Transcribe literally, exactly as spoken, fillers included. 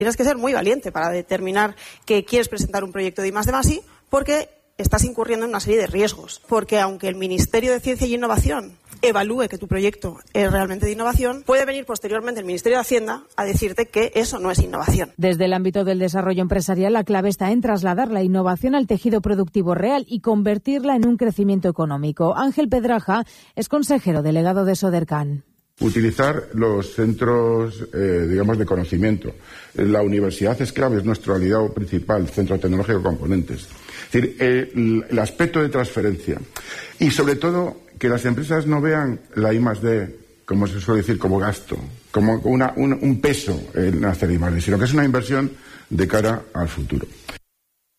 Tienes que ser muy valiente para determinar que quieres presentar un proyecto de I más D más I, porque estás incurriendo en una serie de riesgos. Porque aunque el Ministerio de Ciencia y Innovación evalúe que tu proyecto es realmente de innovación, puede venir posteriormente el Ministerio de Hacienda a decirte que eso no es innovación. Desde el ámbito del desarrollo empresarial, la clave está en trasladar la innovación al tejido productivo real y convertirla en un crecimiento económico. Ángel Pedraja es consejero delegado de Sodercan. Utilizar los centros, eh, digamos, de conocimiento. La universidad es clave, es nuestro aliado principal, Centro Tecnológico Componentes. Es decir, el, el aspecto de transferencia. Y sobre todo, que las empresas no vean la I más D, como se suele decir, como gasto, como una, un, un peso en hacer I más D, sino que es una inversión de cara al futuro.